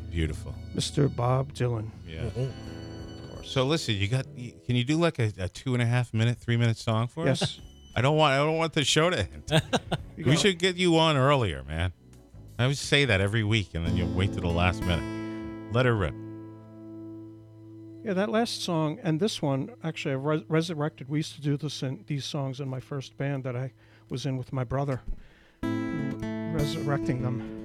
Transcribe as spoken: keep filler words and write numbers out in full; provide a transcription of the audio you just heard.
Beautiful. Mister Bob Dylan. Yeah. So listen, you got. Can you do like a, a two and a half minute, three minute song for Yes. us? I don't want. I don't want the show to end. You We got- should get you on earlier, man. I always say that every week, and then you wait to the last minute. Let her rip. Yeah, that last song and this one, actually, I res- resurrected. We used to do this in, these songs in my first band that I was in with my brother, resurrecting them.